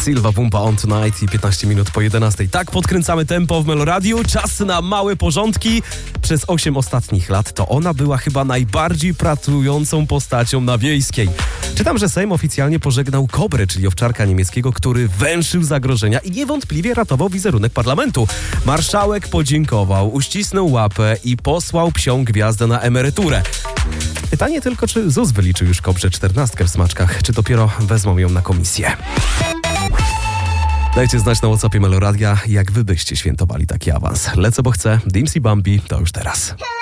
Silva Pumpa on Tonight i 15 minut po 11. Tak podkręcamy tempo w Meloradiu. Czas na małe porządki. Przez 8 ostatnich lat to ona była chyba najbardziej pracującą postacią na Wiejskiej. Czytam, że Sejm oficjalnie pożegnał Kobrę, czyli owczarka niemieckiego, który węszył zagrożenia i niewątpliwie ratował wizerunek parlamentu. Marszałek podziękował, uścisnął łapę i posłał psią gwiazdę na emeryturę. Pytanie tylko, czy ZUS wyliczył już Kobrze 14 w smaczkach, czy dopiero wezmą ją na komisję. Dajcie znać na WhatsAppie Meloradia, jak wy byście świętowali taki awans. Lecę, bo chcę. Dimsy Bambi to już teraz.